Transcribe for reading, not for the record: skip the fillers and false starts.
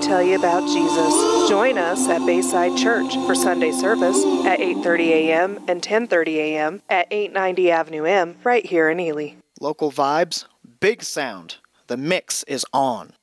tell you about Jesus. Join us at Bayside Church for Sunday service at 8:30 a.m. and 10:30 a.m. at 890 Avenue M right here in Ely. Local vibes, big sound. The mix is on.